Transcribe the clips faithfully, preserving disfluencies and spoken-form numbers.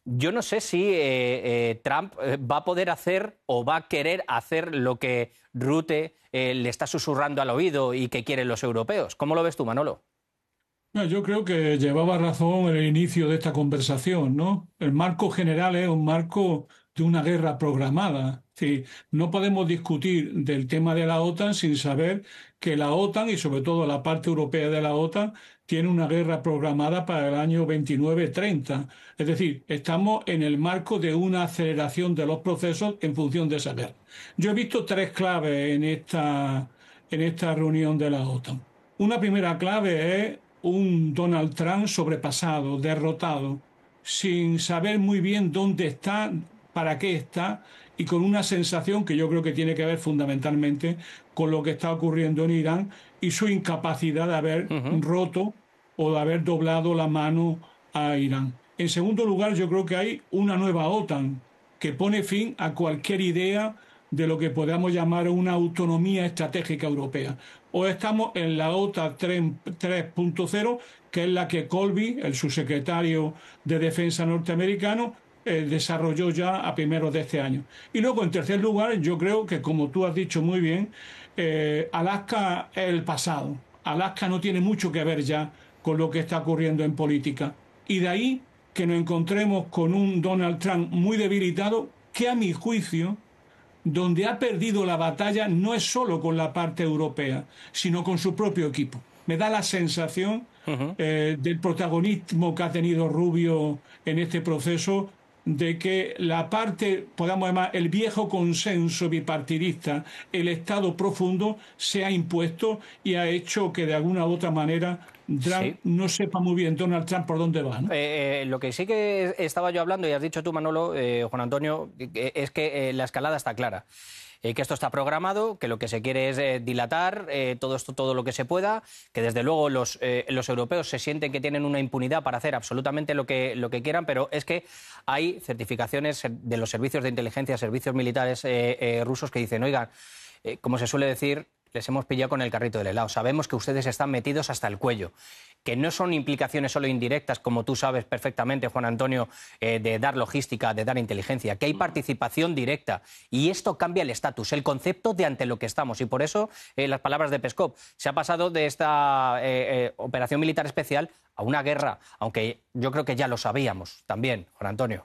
yo no sé si eh, eh, Trump va a poder hacer o va a querer hacer lo que Rutte eh, le está susurrando al oído y que quieren los europeos. ¿Cómo lo ves tú, Manolo? No, yo creo que llevaba razón el inicio de esta conversación, ¿no? El marco general es un marco de una guerra programada. Sí, no podemos discutir del tema de la OTAN sin saber que la OTAN, y sobre todo la parte europea de la OTAN, tiene una guerra programada para el año veintinueve treinta. Es decir, estamos en el marco de una aceleración de los procesos en función de esa guerra. Yo he visto tres claves en esta, en esta reunión de la OTAN. Una primera clave es un Donald Trump sobrepasado, derrotado, sin saber muy bien dónde está, para qué está, y con una sensación que yo creo que tiene que ver fundamentalmente con lo que está ocurriendo en Irán y su incapacidad de haber Uh-huh. roto o de haber doblado la mano a Irán. En segundo lugar, yo creo que hay una nueva OTAN que pone fin a cualquier idea de lo que podamos llamar una autonomía estratégica europea. O estamos en la OTAN tres punto cero, que es la que Colby, el subsecretario de Defensa norteamericano, eh, desarrolló ya a primeros de este año. Y luego, en tercer lugar, yo creo que, como tú has dicho muy bien, eh, Alaska es el pasado. Alaska no tiene mucho que ver ya con lo que está ocurriendo en política. Y de ahí que nos encontremos con un Donald Trump muy debilitado, que a mi juicio, donde ha perdido la batalla no es solo con la parte europea, sino con su propio equipo. Me da la sensación Uh-huh. eh, del protagonismo que ha tenido Rubio en este proceso, de que la parte, podamos llamar, el viejo consenso bipartidista, el Estado profundo, se ha impuesto y ha hecho que de alguna u otra manera Trump Sí. no sepa muy bien, Donald Trump, por dónde va, ¿no? Eh, eh, lo que sí que estaba yo hablando, y has dicho tú, Manolo, eh, Juan Antonio, que- es que eh, la escalada está clara. Eh, que esto está programado, que lo que se quiere es eh, dilatar eh, todo esto, todo lo que se pueda, que desde luego los, eh, los europeos se sienten que tienen una impunidad para hacer absolutamente lo que, lo que quieran, pero es que hay certificaciones de los servicios de inteligencia, servicios militares eh, eh, rusos que dicen, oigan, eh, como se suele decir, les hemos pillado con el carrito del helado. Sabemos que ustedes están metidos hasta el cuello, que no son implicaciones solo indirectas, como tú sabes perfectamente, Juan Antonio, eh, de dar logística, de dar inteligencia, que hay participación directa. Y esto cambia el estatus, el concepto de ante lo que estamos. Y por eso, eh, las palabras de Peskov, se ha pasado de esta eh, eh, operación militar especial a una guerra, aunque yo creo que ya lo sabíamos también, Juan Antonio.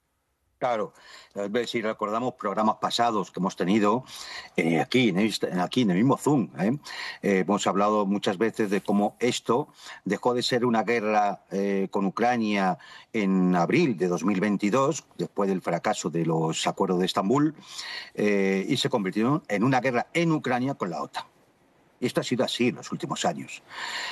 Claro, si recordamos programas pasados que hemos tenido eh, aquí, en este, aquí en el mismo Zoom, ¿eh? Eh, hemos hablado muchas veces de cómo esto dejó de ser una guerra eh, con Ucrania en abril de dos mil veintidós, después del fracaso de los acuerdos de Estambul, eh, y se convirtió en una guerra en Ucrania con la OTAN. Y esto ha sido así en los últimos años.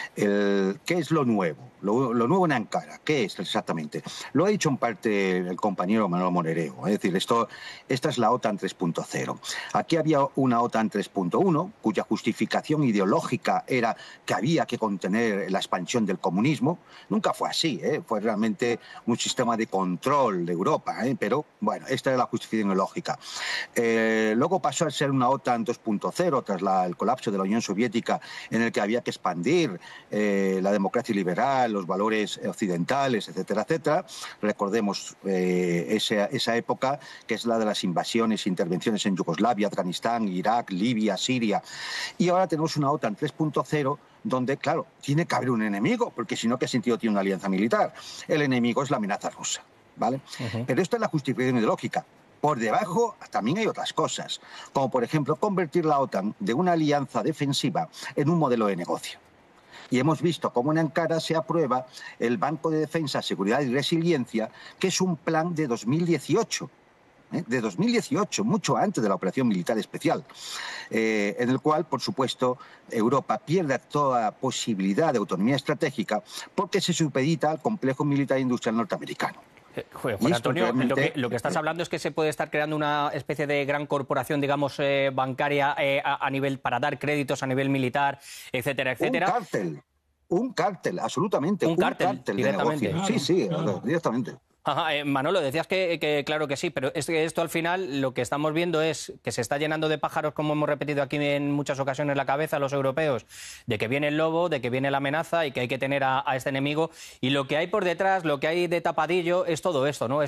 El, ¿Qué es lo nuevo? Lo, lo nuevo en Ankara, ¿qué es exactamente? Lo ha dicho en parte el compañero Manuel Monereo. Es decir, esto, esta es la OTAN tres punto cero. Aquí había una OTAN tres punto uno, cuya justificación ideológica era que había que contener la expansión del comunismo. Nunca fue así, ¿eh? Fue realmente un sistema de control de Europa, ¿eh? Pero bueno, esta era la justificación ideológica. Eh, luego pasó a ser una OTAN dos punto cero tras la, el colapso de la Unión Soviética, en el que había que expandir eh, la democracia liberal, los valores occidentales, etcétera, etcétera. Recordemos eh, esa, esa época, que es la de las invasiones e intervenciones en Yugoslavia, Afganistán, Irak, Libia, Siria. Y ahora tenemos una OTAN tres punto cero, donde, claro, tiene que haber un enemigo, porque si no, ¿qué sentido tiene una alianza militar? El enemigo es la amenaza rusa, ¿vale? Uh-huh. Pero esta es la justificación ideológica. Por debajo también hay otras cosas, como por ejemplo convertir la OTAN de una alianza defensiva en un modelo de negocio. Y hemos visto cómo en Ankara se aprueba el Banco de Defensa, Seguridad y Resiliencia, que es un plan de dos mil dieciocho. ¿eh? De dos mil dieciocho, mucho antes de la operación militar especial, eh, en el cual, por supuesto, Europa pierde toda posibilidad de autonomía estratégica porque se supedita al complejo militar e industrial norteamericano. Joder, Juan Antonio, realmente... lo, que, lo que estás hablando es que se puede estar creando una especie de gran corporación, digamos, eh, bancaria eh, a, a nivel para dar créditos a nivel militar, etcétera, etcétera. Un cártel, un cártel, absolutamente. Un, un cártel, cártel directamente. de negocio. Sí, sí, claro. directamente. Ajá, eh, Manolo, decías que, que claro que sí, pero es que esto al final lo que estamos viendo es que se está llenando de pájaros, como hemos repetido aquí en muchas ocasiones, la cabeza a los europeos, de que viene el lobo, de que viene la amenaza y que hay que tener a, a este enemigo. Y lo que hay por detrás, lo que hay de tapadillo es todo esto, ¿no?